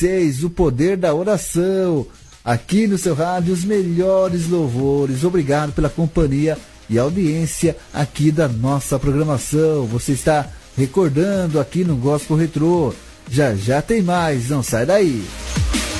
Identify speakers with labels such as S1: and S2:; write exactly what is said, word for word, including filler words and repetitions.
S1: seis, o poder da oração. Aqui no seu rádio, os melhores louvores. Obrigado pela companhia e audiência aqui da nossa programação. Você está recordando aqui no Gospel Retrô. Já já tem mais, não sai daí.